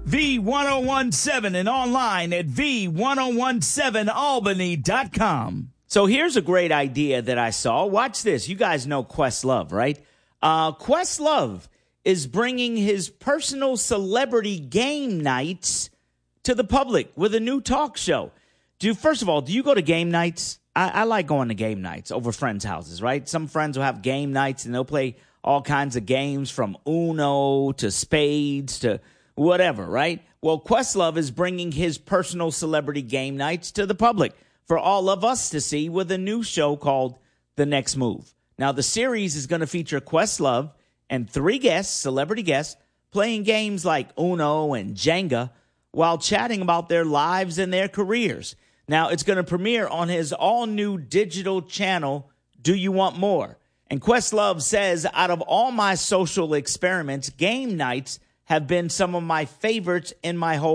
V1017 and online at V1017Albany.com. So here's a great idea that I saw. Watch this. You guys know Questlove, right? Questlove is bringing his personal celebrity game nights to the public with a new talk show. First of all, do you go to game nights? I like going to game nights over friends' houses, right? Some friends will have game nights and they'll play all kinds of games from Uno to spades to whatever, right? Well, Questlove is bringing his personal celebrity game nights to the public for all of us to see with a new show called The Next Move. Now, the series is going to feature Questlove and 3 guests, celebrity guests, playing games like Uno and Jenga while chatting about their lives and their careers. Now, it's going to premiere on his all-new digital channel, Do You Want More? And Questlove says, out of all my social experiments, game nights have been some of my favorites in my whole